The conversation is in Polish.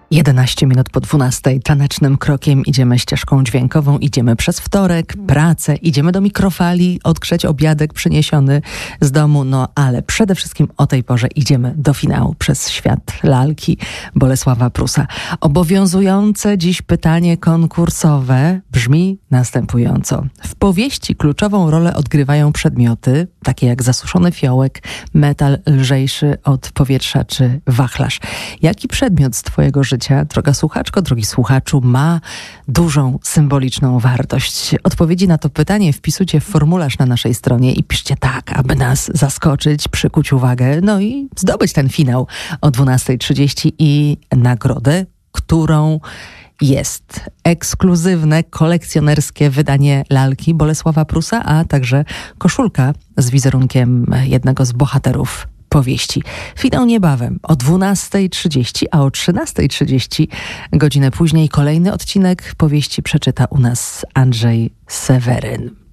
11 minut po 12. Tanecznym krokiem idziemy ścieżką dźwiękową, idziemy przez wtorek, pracę, idziemy do mikrofali, odgrzeć obiadek przyniesiony z domu, no ale przede wszystkim o tej porze idziemy do finału przez świat lalki Bolesława Prusa. Obowiązujące dziś pytanie konkursowe brzmi następująco. W powieści kluczową rolę odgrywają przedmioty, takie jak zasuszony fiołek, metal lżejszy od powietrza czy wachlarz. Jaki przedmiot z twojego życia, droga słuchaczko, drogi słuchaczu, ma dużą symboliczną wartość? Odpowiedzi na to pytanie wpisujcie w formularz na naszej stronie i piszcie tak, aby nas zaskoczyć, przykuć uwagę, no i zdobyć ten finał o 12:30 i nagrodę, którą jest ekskluzywne, kolekcjonerskie wydanie lalki Bolesława Prusa, a także koszulka z wizerunkiem jednego z bohaterów powieści. Finał niebawem o 12:30, a o 13:30 godzinę później kolejny odcinek powieści przeczyta u nas Andrzej Seweryn.